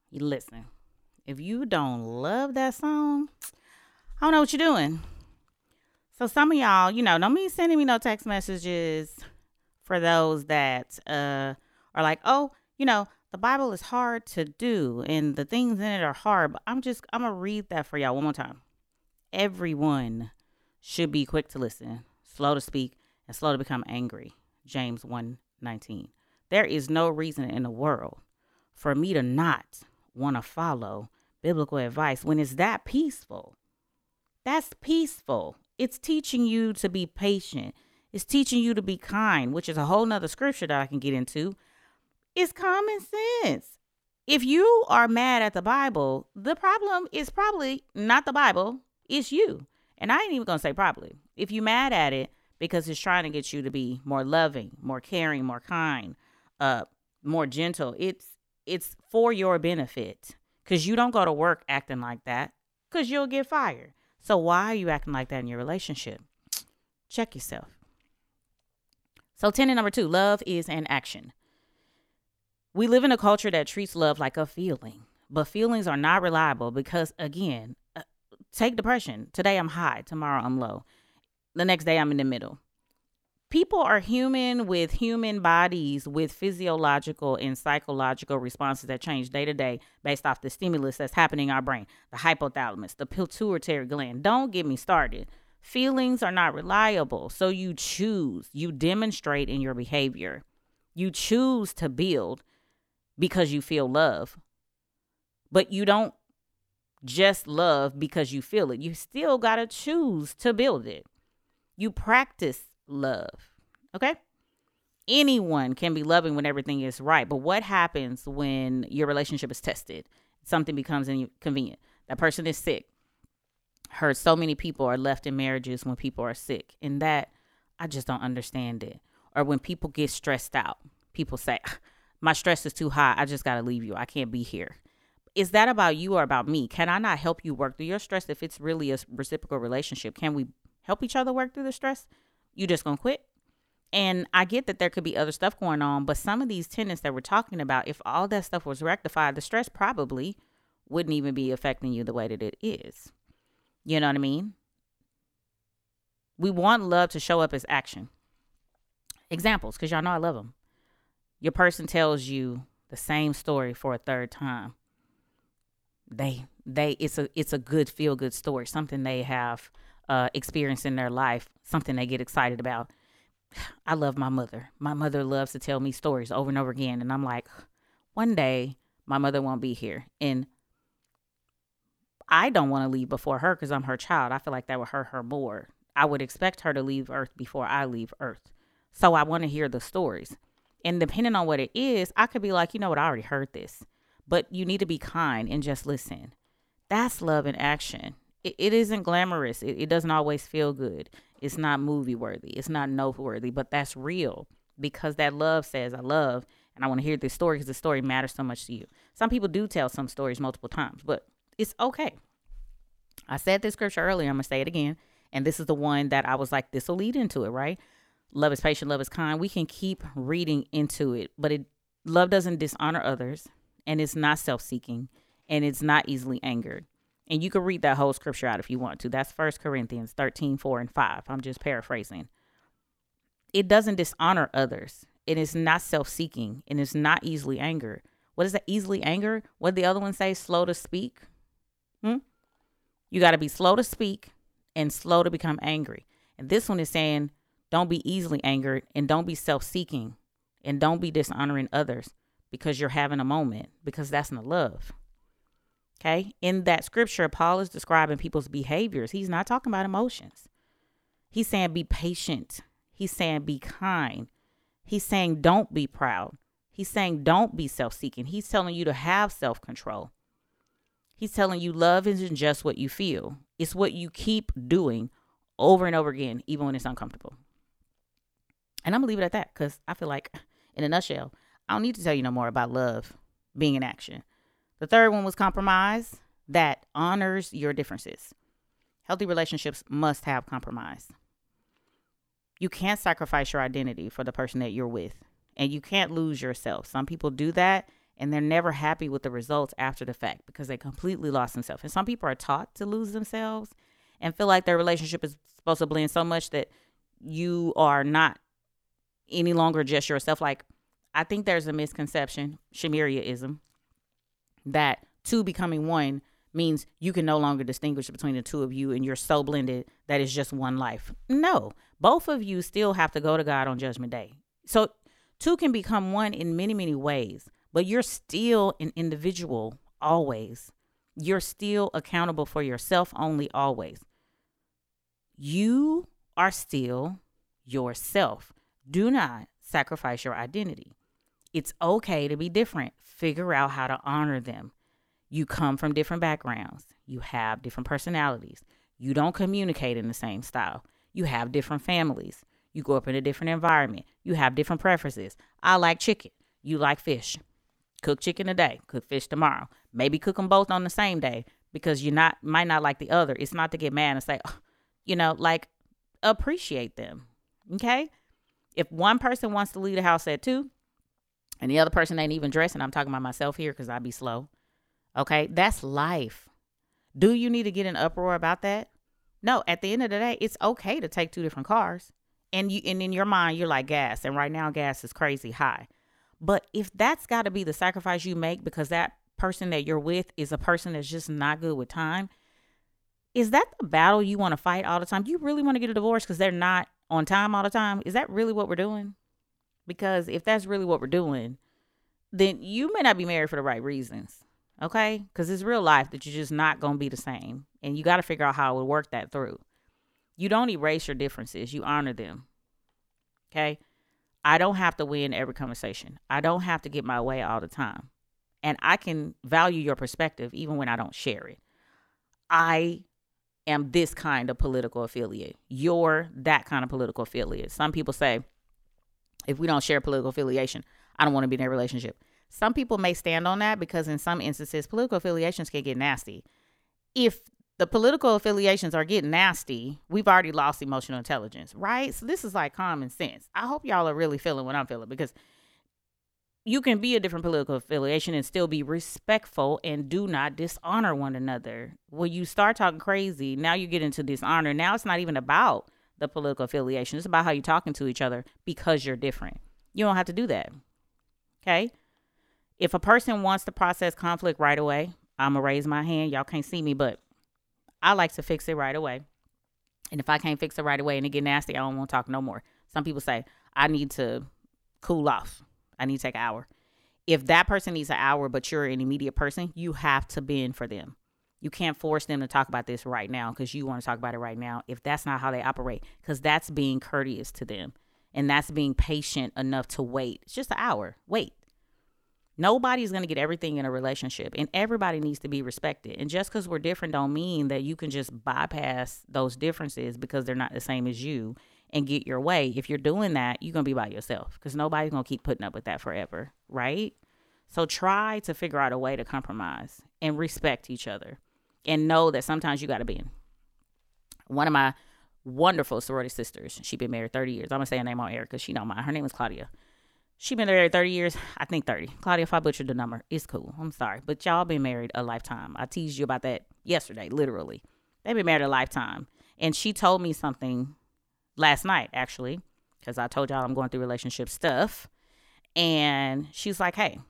You listen. If you don't love that song, I don't know what you're doing. So some of y'all, don't be sending me no text messages for those that are like, oh, the Bible is hard to do and the things in it are hard. But I'm gonna read that for y'all one more time. Everyone should be quick to listen, slow to speak, and slow to become angry. James 1:19. There is no reason in the world for me to not want to follow biblical advice when it's that peaceful. That's peaceful. It's teaching you to be patient. It's teaching you to be kind, which is a whole nother scripture that I can get into. It's common sense. If you are mad at the Bible, the problem is probably not the Bible, it's you. And I ain't even going to say probably. If you mad at it because it's trying to get you to be more loving, more caring, more kind, more gentle, it's for your benefit. Because you don't go to work acting like that because you'll get fired. So why are you acting like that in your relationship? Check yourself. So tenet number 2, love is an action. We live in a culture that treats love like a feeling, but feelings are not reliable because, again, take depression. Today I'm high, tomorrow I'm low. The next day I'm in the middle. People are human with human bodies with physiological and psychological responses that change day to day based off the stimulus that's happening in our brain, the hypothalamus, the pituitary gland. Don't get me started. Feelings are not reliable, so you demonstrate in your behavior. You choose to build because you feel love, but you don't just love because you feel it. You still got to choose to build it. You practice love. Okay? Anyone can be loving when everything is right. But what happens when your relationship is tested? Something becomes inconvenient. That person is sick. Heard so many people are left in marriages when people are sick. And that, I just don't understand it. Or when people get stressed out, people say, my stress is too high. I just got to leave you. I can't be here. Is that about you or about me? Can I not help you work through your stress if it's really a reciprocal relationship? Can we help each other work through the stress? You just gonna quit? And I get that there could be other stuff going on, but some of these tenets that we're talking about, if all that stuff was rectified, the stress probably wouldn't even be affecting you the way that it is. You know what I mean? We want love to show up as action. Examples, because y'all know I love them. Your person tells you the same story for a third time. It's a good feel good story, something they have experienced in their life, something they get excited about. I love my mother. My mother loves to tell me stories over and over again, and I'm like, one day my mother won't be here, and I don't want to leave before her because I'm her child. I feel like that would hurt her more. I would expect her to leave Earth before I leave Earth, so I want to hear the stories. And depending on what it is, I could be like, you know what, I already heard this. But you need to be kind and just listen. That's love in action. It isn't glamorous. It doesn't always feel good. It's not movie worthy. It's not noteworthy, but that's real because that love says, I love and I want to hear this story because the story matters so much to you. Some people do tell some stories multiple times, but it's okay. I said this scripture earlier. I'm going to say it again. And this is the one that I was like, this will lead into it, right? Love is patient, love is kind. We can keep reading into it, but love doesn't dishonor others, and it's not self-seeking, and it's not easily angered. And you can read that whole scripture out if you want to. That's 1 Corinthians 13:4-5. I'm just paraphrasing. It doesn't dishonor others. It is not self-seeking, and it's not easily angered. What is that? Easily angered? What did the other one say? Slow to speak? You got to be slow to speak and slow to become angry. And this one is saying, don't be easily angered and don't be self-seeking and don't be dishonoring others because you're having a moment, because that's not love. Okay? In that scripture, Paul is describing people's behaviors. He's not talking about emotions. He's saying be patient. He's saying be kind. He's saying don't be proud. He's saying don't be self-seeking. He's telling you to have self-control. He's telling you love isn't just what you feel. It's what you keep doing over and over again, even when it's uncomfortable. And I'm going to leave it at that because I feel like, in a nutshell, I don't need to tell you no more about love being in action. The third one was compromise that honors your differences. Healthy relationships must have compromise. You can't sacrifice your identity for the person that you're with, and you can't lose yourself. Some people do that, and they're never happy with the results after the fact because they completely lost themselves. And some people are taught to lose themselves and feel like their relationship is supposed to blend so much that you are not any longer just yourself. Like, I think there's a misconception, Shamiriaism, that two becoming one means you can no longer distinguish between the two of you and you're so blended that it's just one life. No, both of you still have to go to God on Judgment Day. So two can become one in many, many ways, but you're still an individual always. You're still accountable for yourself only always. You are still yourself. Do not sacrifice your identity. It's okay to be different. Figure out how to honor them. You come from different backgrounds. You have different personalities. You don't communicate in the same style. You have different families. You go up in a different environment. You have different preferences. I like chicken. You like fish. Cook chicken today. Cook fish tomorrow. Maybe cook them both on the same day because might not like the other. It's not to get mad and say, appreciate them. Okay? If one person wants to leave the house at 2 and the other person ain't even dressing, I'm talking about myself here because I be slow. Okay, that's life. Do you need to get an uproar about that? No, at the end of the day, it's okay to take 2 different cars. And in your mind, you're like gas. And right now, gas is crazy high. But if that's got to be the sacrifice you make because that person that you're with is a person that's just not good with time, is that the battle you want to fight all the time? Do you really want to get a divorce because they're not on time all the time? Is that really what we're doing? Because if that's really what we're doing, then you may not be married for the right reasons. Okay? Because it's real life that you're just not going to be the same. And you got to figure out how to work that through. You don't erase your differences. You honor them. Okay? I don't have to win every conversation. I don't have to get my way all the time. And I can value your perspective even when I don't share it. I am this kind of political affiliate. You're that kind of political affiliate. Some people say, if we don't share political affiliation, I don't want to be in a relationship. Some people may stand on that because in some instances, political affiliations can get nasty. If the political affiliations are getting nasty, we've already lost emotional intelligence, right? So this is like common sense. I hope y'all are really feeling what I'm feeling because you can be a different political affiliation and still be respectful and do not dishonor one another. When you start talking crazy, now you get into dishonor. Now it's not even about the political affiliation. It's about how you're talking to each other because you're different. You don't have to do that. Okay? If a person wants to process conflict right away, I'm going to raise my hand. Y'all can't see me, but I like to fix it right away. And if I can't fix it right away and it get nasty, I don't want to talk no more. Some people say, I need to cool off. I need to take an hour. If that person needs an hour, but you're an immediate person, you have to bend for them. You can't force them to talk about this right now because you want to talk about it right now if that's not how they operate, because that's being courteous to them. And that's being patient enough to wait. It's just an hour. Wait. Nobody's going to get everything in a relationship, and everybody needs to be respected. And just because we're different don't mean that you can just bypass those differences because they're not the same as you and get your way. If you're doing that, you're going to be by yourself because nobody's going to keep putting up with that forever, right? So try to figure out a way to compromise and respect each other and know that sometimes you got to bend. One of my wonderful sorority sisters, she's been married 30 years. I'm going to say her name on air because she know mine. Her name is Claudia. She been married 30 years. I think 30. Claudia, if I butchered the number, it's cool. I'm sorry. But y'all been married a lifetime. I teased you about that yesterday, literally. They've been married a lifetime. And she told me something last night, actually, because I told y'all I'm going through relationship stuff. And she's like, hey,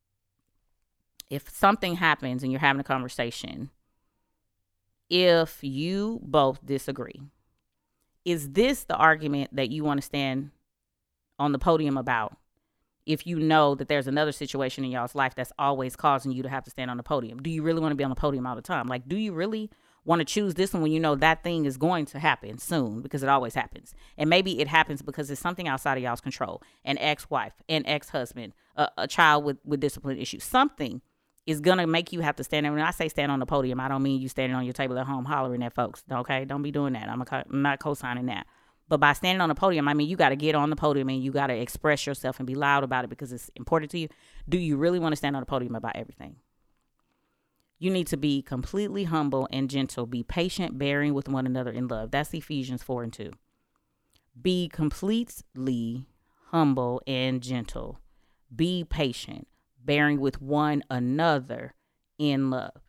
if something happens and you're having a conversation, if you both disagree, is this the argument that you want to stand on the podium about? If you know that there's another situation in y'all's life that's always causing you to have to stand on the podium, do you really want to be on the podium all the time? Like, do you really want to choose this one when you know that thing is going to happen soon? Because it always happens. And maybe it happens because it's something outside of y'all's control. An ex-wife, an ex-husband, a child with discipline issues. Something is going to make you have to stand there. When I say stand on the podium, I don't mean you standing on your table at home hollering at folks. Okay? Don't be doing that. I'm not co-signing that. But by standing on the podium, I mean, you got to get on the podium and you got to express yourself and be loud about it because it's important to you. Do you really want to stand on the podium about everything? You need to be completely humble and gentle. Be patient, bearing with one another in love. That's Ephesians 4:2. Be completely humble and gentle. Be patient, bearing with one another in love.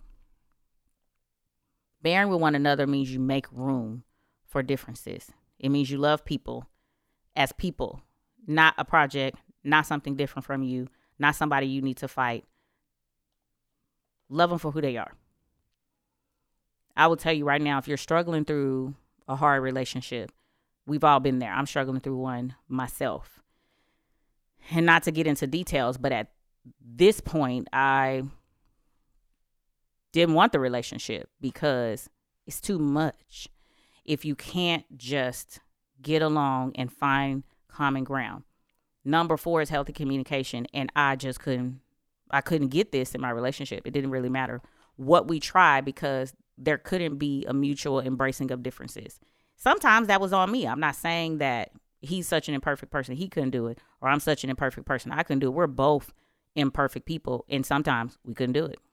Bearing with one another means you make room for differences. It means you love people as people, not a project, not something different from you, not somebody you need to fight. Love them for who they are. I will tell you right now, if you're struggling through a hard relationship, we've all been there. I'm struggling through one myself. And not to get into details, but at this point, I didn't want the relationship because it's too much. If you can't just get along and find common ground. Number 4 is healthy communication. And I couldn't get this in my relationship. It didn't really matter what we tried because there couldn't be a mutual embracing of differences. Sometimes that was on me. I'm not saying that he's such an imperfect person, he couldn't do it, or I'm such an imperfect person, I couldn't do it. We're both imperfect people, and sometimes we couldn't do it.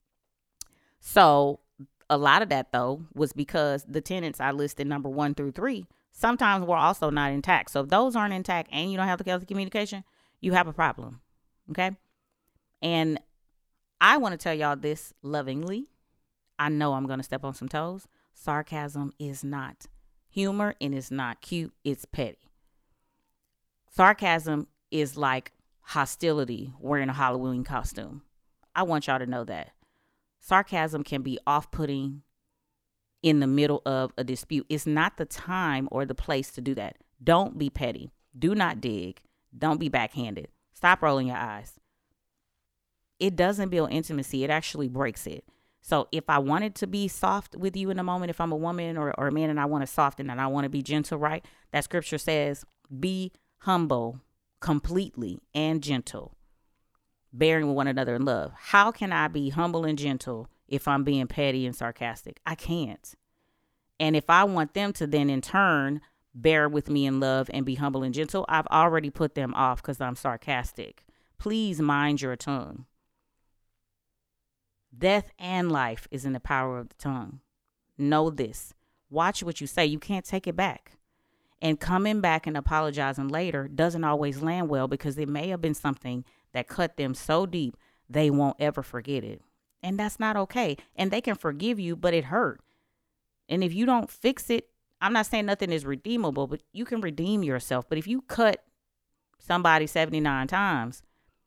So a lot of that, though, was because the tenets I listed, number 1 through 3, sometimes were also not intact. So if those aren't intact and you don't have the healthy communication, you have a problem, okay? And I want to tell y'all this lovingly. I know I'm going to step on some toes. Sarcasm is not humor and it's not cute. It's petty. Sarcasm is like hostility wearing a Halloween costume. I want y'all to know that. Sarcasm can be off-putting in the middle of a dispute. It's not the time or the place to do that. Don't be petty. Do not dig. Don't be backhanded. Stop rolling your eyes. It doesn't build intimacy. It actually breaks it. So if I wanted to be soft with you in a moment, if I'm a woman or a man and I want to soften and I want to be gentle, right? That scripture says, be humble completely and gentle, bearing with one another in love. How can I be humble and gentle if I'm being petty and sarcastic? I can't. And if I want them to then in turn bear with me in love and be humble and gentle, I've already put them off because I'm sarcastic. Please mind your tongue. Death and life is in the power of the tongue. Know this. Watch what you say. You can't take it back. And coming back and apologizing later doesn't always land well because it may have been something that cut them so deep they won't ever forget it. And that's not okay. And they can forgive you, but it hurt. And if you don't fix it, I'm not saying nothing is redeemable, but you can redeem yourself. But if you cut somebody 79 times,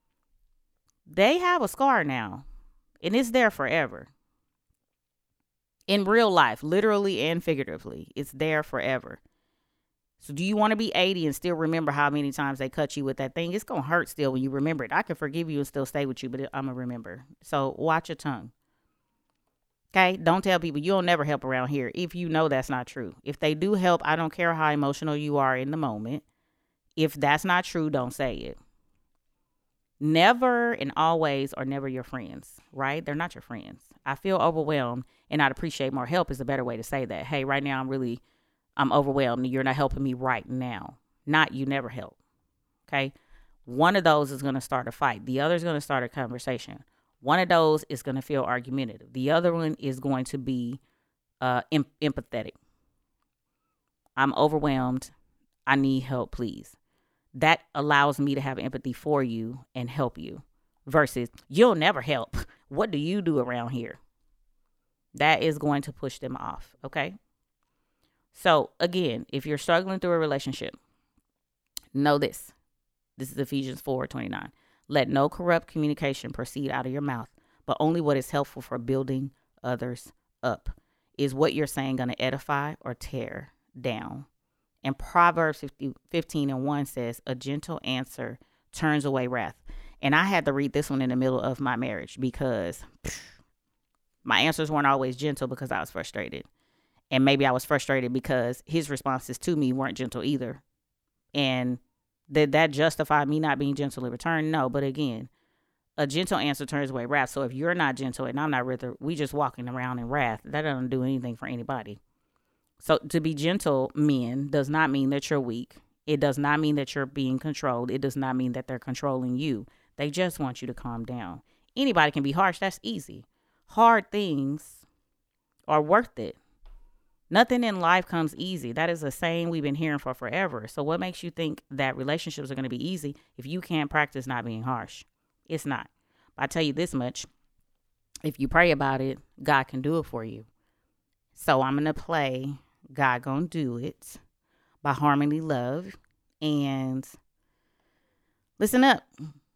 they have a scar now. And it's there forever. In real life, literally and figuratively, it's there forever. So do you want to be 80 and still remember how many times they cut you with that thing? It's going to hurt still when you remember it. I can forgive you and still stay with you, but I'm going to remember. So watch your tongue. Okay? Don't tell people you'll never help around here if you know that's not true. If they do help, I don't care how emotional you are in the moment. If that's not true, don't say it. Never and always are never your friends, right? They're not your friends. I feel overwhelmed and I'd appreciate more help is a better way to say that. Hey, right now I'm overwhelmed and you're not helping me right now. Not you never help. Okay. One of those is going to start a fight. The other is going to start a conversation. One of those is going to feel argumentative. The other one is going to be empathetic. I'm overwhelmed. I need help, please. That allows me to have empathy for you and help you versus you'll never help. What do you do around here? That is going to push them off. Okay. So again, if you're struggling through a relationship, know this. This is Ephesians 4:29. Let no corrupt communication proceed out of your mouth, but only what is helpful for building others up. Is what you're saying going to edify or tear down? And Proverbs 15:1 says, a gentle answer turns away wrath. And I had to read this one in the middle of my marriage because my answers weren't always gentle because I was frustrated. And maybe I was frustrated because his responses to me weren't gentle either. And did that justify me not being gentle in return? No. But again, a gentle answer turns away wrath. So if you're not gentle and I'm not we just walking around in wrath, that doesn't do anything for anybody. So to be gentle, men, does not mean that you're weak. It does not mean that you're being controlled. It does not mean that they're controlling you. They just want you to calm down. Anybody can be harsh. That's easy. Hard things are worth it. Nothing in life comes easy. That is a saying we've been hearing for forever. So what makes you think that relationships are going to be easy if you can't practice not being harsh? It's not. I tell you this much. If you pray about it, God can do it for you. So I'm going to play God Gonna Do It by Harmony Love. And listen up.